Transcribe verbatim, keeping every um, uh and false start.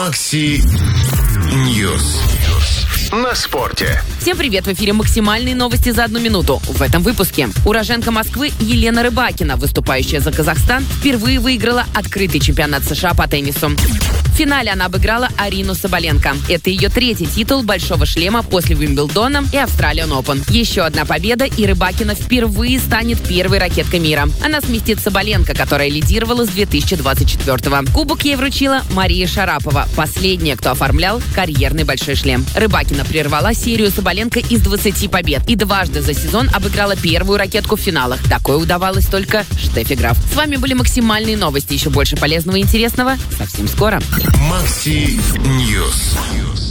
Макси Ньюс на спорте. Всем привет! В эфире максимальные новости за одну минуту. В этом выпуске. Уроженка Москвы Елена Рыбакина, выступающая за Казахстан, впервые выиграла открытый чемпионат США по теннису. В финале она обыграла Арину Соболенко. Это ее третий титул «Большого шлема» после Уимблдона и Australian Open. Еще одна победа, и Рыбакина впервые станет первой ракеткой мира. Она сместит Соболенко, которая лидировала с две тысячи двадцать четвёртого. Кубок ей вручила Мария Шарапова, последняя, кто оформлял карьерный большой шлем. Рыбакина прервала серию Соболенко из двадцати побед и дважды за сезон обыграла первую ракетку в финалах. Такое удавалось только Штеффи Граф. С вами были максимальные новости. Еще больше полезного и интересного совсем скоро. Макси Ньюс.